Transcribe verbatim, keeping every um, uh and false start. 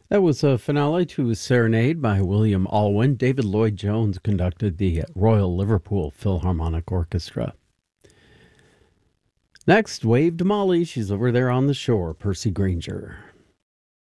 That was a finale to Serenade by William Alwyn. David Lloyd Jones conducted the Royal Liverpool Philharmonic Orchestra. Next, Wave to Molly. She's over there on the shore, Percy Grainger.